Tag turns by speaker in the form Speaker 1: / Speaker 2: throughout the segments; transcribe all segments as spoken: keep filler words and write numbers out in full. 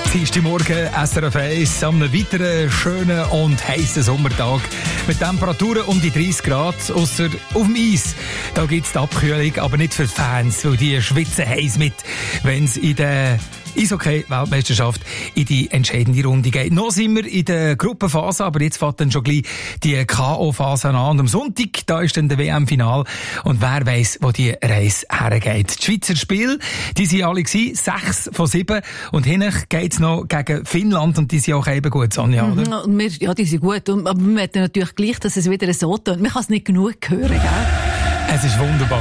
Speaker 1: Dienstag Morgen, S R F eins, an einem weiteren schönen und heissen Sommertag mit Temperaturen um die dreißig Grad, ausser auf dem Eis. Da gibt es die Abkühlung, aber nicht für die Fans, weil die schwitzen heiß mit, wenn es in der Eishockey-Weltmeisterschaft in die entscheidende Runde geht. Noch sind wir in der Gruppenphase, aber jetzt fängt dann schon gleich die K O-Phase an. Und am Sonntag, da ist dann der W M-Final. Und wer weiss, wo die Reise hergeht. Die Schweizer Spiele, die sind alle gewesen, sechs von sieben. Und hinten geht's noch gegen Finnland. Und die sind auch eben gut, Sonja, oder?
Speaker 2: Mhm, und wir, ja, die sind gut. Und, aber wir möchten natürlich gleich, dass es wieder so tut. Man kann es nicht genug hören, gell?
Speaker 1: Es ist wunderbar.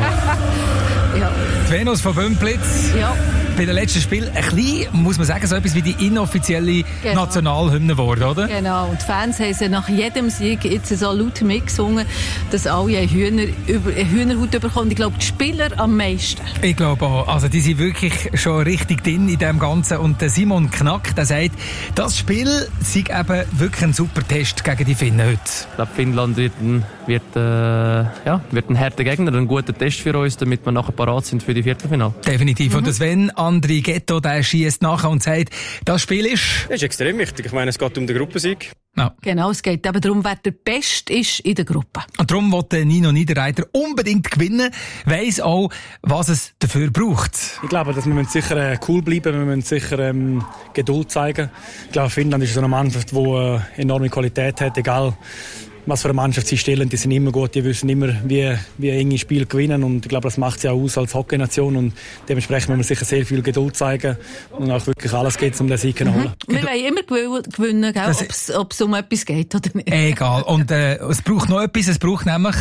Speaker 2: Ja.
Speaker 1: Die Venus von Bümplitz.
Speaker 2: Ja.
Speaker 1: Bei den letzten Spielen ein bisschen, muss man sagen, so etwas wie die inoffizielle
Speaker 2: Genau.
Speaker 1: Nationalhymne geworden, oder?
Speaker 2: Genau. Und die Fans haben sie nach jedem Sieg jetzt so laut mitgesungen, dass alle eine, Hühner, eine Hühnerhaut bekommen. Ich glaube, die Spieler am meisten.
Speaker 1: Ich glaube auch. Also, die sind wirklich schon richtig drin in dem Ganzen. Und der Simon Knack, der sagt, das Spiel sei eben wirklich ein super Test gegen die Finnen heute.
Speaker 3: Ich glaube, Finnland wird ein, wird, äh, ja, wird ein harter Gegner, ein guter Test für uns, damit wir nachher parat sind für die Viertelfinale.
Speaker 1: Definitiv.
Speaker 2: Mhm.
Speaker 1: Und Sven Andri Ghetto, der schießt nachher und sagt, das Spiel ist...
Speaker 4: Das ist extrem wichtig. Ich meine, es geht um den Gruppensieg.
Speaker 1: Ja.
Speaker 2: Genau, es geht eben darum, wer der Beste ist in der Gruppe.
Speaker 1: Und darum will Nino Niederreiter unbedingt gewinnen, weiss auch, was es dafür braucht.
Speaker 5: Ich glaube, dass wir sicher äh, cool bleiben, wir müssen sicher ähm, Geduld zeigen. Ich glaube, Finnland ist so eine Mannschaft, die äh, enorme Qualität hat, egal was für eine Mannschaft sie stellen, die sind immer gut, die wissen immer, wie, wie enge Spiele gewinnen und ich glaube, das macht sie auch aus als Hockey-Nation und dementsprechend müssen wir sicher sehr viel Geduld zeigen und auch wirklich alles geht, um den Sieg zu holen.
Speaker 2: Wir wollen immer gewinnen, ob es um etwas geht oder nicht.
Speaker 1: Egal. Und äh, es braucht noch etwas, es braucht nämlich...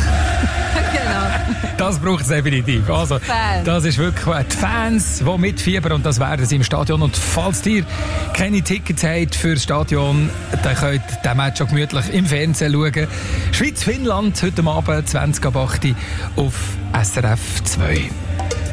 Speaker 2: Genau.
Speaker 1: Das braucht es definitiv. Also,
Speaker 2: Fans.
Speaker 1: das ist wirklich die Fans, die mitfiebern und das werden sie im Stadion. Und falls ihr keine Tickets habt für das Stadion, dann könnt ihr den Match auch gemütlich im Fernsehen schauen. Schweiz-Finnland heute Abend zwanzig ab acht auf S R F zwei.